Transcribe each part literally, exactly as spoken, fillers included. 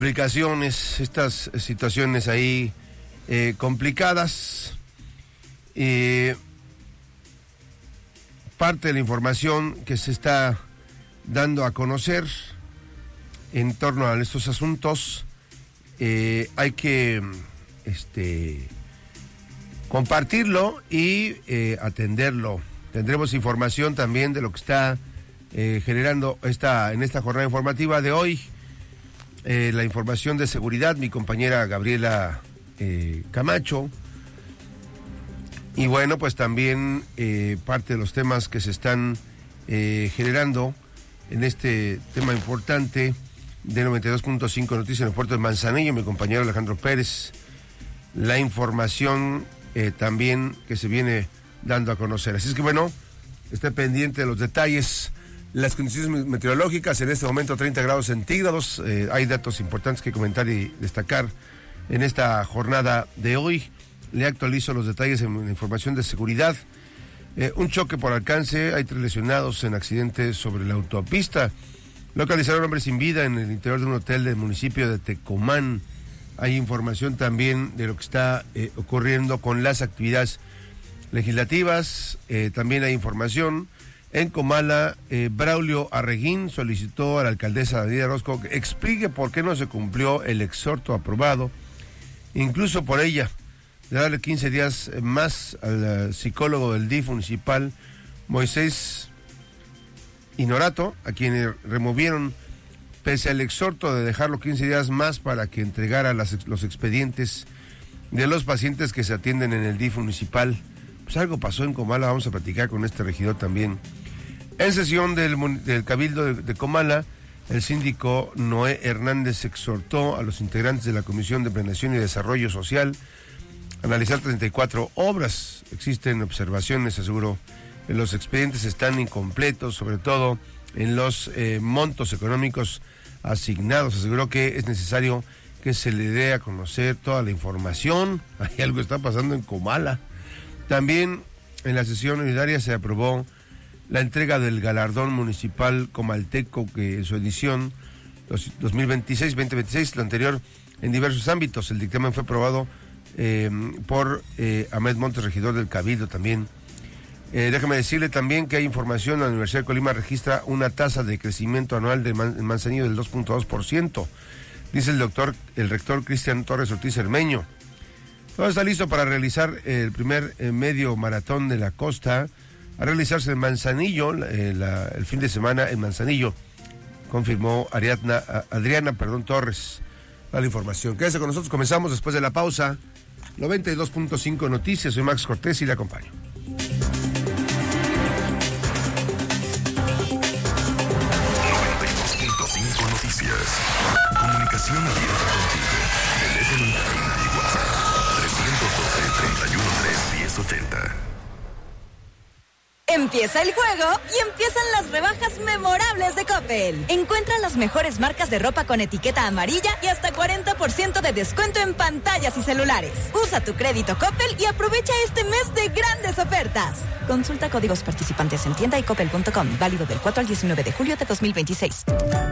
complicaciones, estas situaciones ahí eh, complicadas. Eh, parte de la información que se está dando a conocer en torno a estos asuntos eh, hay que este, compartirlo y eh, atenderlo. Tendremos información también de lo que está eh, generando esta, en esta jornada informativa de hoy. Eh, la información de seguridad, mi compañera Gabriela eh, Camacho. Y bueno, pues también eh, parte de los temas que se están eh, generando en este tema importante de noventa y dos punto cinco Noticias en el puerto de Manzanillo, mi compañero Alejandro Pérez. La información eh, también que se viene dando a conocer. Así es que bueno, esté pendiente de los detalles. Las condiciones meteorológicas en este momento treinta grados centígrados. Eh, hay datos importantes que comentar y destacar en esta jornada de hoy. Le actualizo los detalles en la información de seguridad. Eh, un choque por alcance. Hay tres lesionados en accidente sobre la autopista. Localizaron hombres sin vida en el interior de un hotel del municipio de Tecomán. Hay información también de lo que está eh, ocurriendo con las actividades legislativas. Eh, también hay información. En Comala, eh, Braulio Arreguín solicitó a la alcaldesa Daniela Orozco que explique por qué no se cumplió el exhorto aprobado, incluso por ella, de darle quince días más al uh, psicólogo del D I F municipal, Moisés Inorato, a quien removieron pese al exhorto de dejarlo quince días más para que entregara las, los expedientes de los pacientes que se atienden en el D I F municipal. Pues algo pasó en Comala, vamos a platicar con este regidor también. En sesión del, del Cabildo de, de Comala, el síndico Noé Hernández exhortó a los integrantes de la Comisión de Planeación y Desarrollo Social a analizar treinta y cuatro obras. Existen observaciones, aseguró, que los expedientes están incompletos, sobre todo en los eh, montos económicos asignados. Aseguró que es necesario que se le dé a conocer toda la información. Hay algo que está pasando en Comala. También en la sesión unitaria se aprobó la entrega del galardón municipal comalteco, que en su edición dos mil veintiséis veinte veintiséis, lo anterior en diversos ámbitos. El dictamen fue aprobado eh, por eh, Ahmed Montes, regidor del Cabildo también. Eh, déjame decirle también que hay información, la Universidad de Colima registra una tasa de crecimiento anual de Man- en Manzanillo del dos punto dos por ciento, dice el doctor, el rector Cristian Torres Ortiz Cermeño. Todo está listo para realizar el primer eh, medio maratón de la costa, a realizarse en Manzanillo, eh, la, el fin de semana en Manzanillo, confirmó Ariadna, Adriana perdón, Torres. La información. Quédese con nosotros, comenzamos después de la pausa. noventa y dos punto cinco Noticias, soy Max Cortés y le acompaño. noventa y dos punto cinco Noticias. Comunicación abierta contigo. Teléfono en cabina y WhatsApp. trescientos doce, treinta y uno, tres, diez ochenta. Empieza el juego y empiezan las rebajas memorables de Coppel. Encuentra las mejores marcas de ropa con etiqueta amarilla y hasta cuarenta por ciento de descuento en pantallas y celulares. Usa tu crédito Coppel y aprovecha este mes de grandes ofertas. Consulta códigos participantes en tienda y coppel punto com. Válido del cuatro al diecinueve de julio de dos mil veintiséis.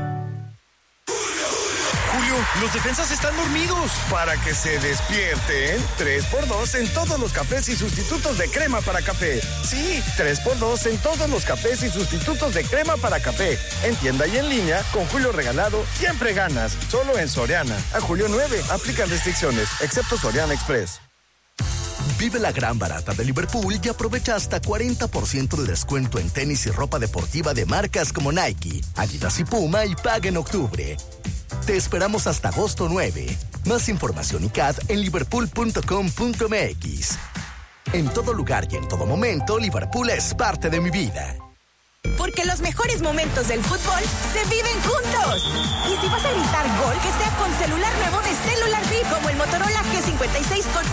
Los defensas están dormidos. Para que se despierten, tres por dos en todos los cafés y sustitutos de crema para café. Sí, tres por dos en todos los cafés y sustitutos de crema para café. En tienda y en línea, con Julio regalado, siempre ganas. Solo en Soriana. A julio nueve, aplican restricciones, excepto Soriana Express. Vive la gran barata de Liverpool y aprovecha hasta cuarenta por ciento de descuento en tenis y ropa deportiva de marcas como Nike, Adidas y Puma y paga en octubre. Te esperamos hasta agosto nueve. Más información y C A D en liverpool punto com punto m x. En todo lugar y en todo momento, Liverpool es parte de mi vida. Porque los mejores momentos del fútbol se viven juntos. Y si vas a gritar gol, que sea con celular nuevo de Cellular V, como el Motorola G cincuenta y seis con